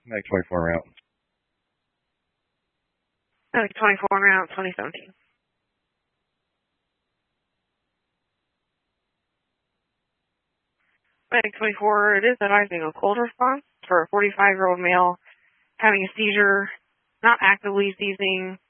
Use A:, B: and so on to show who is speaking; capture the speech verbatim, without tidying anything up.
A: Mag twenty-four round.
B: Mag twenty-four round, twenty seventeen. Mag twenty-four, it is advising a cold response for a forty-five-year-old male having a seizure, not actively seizing,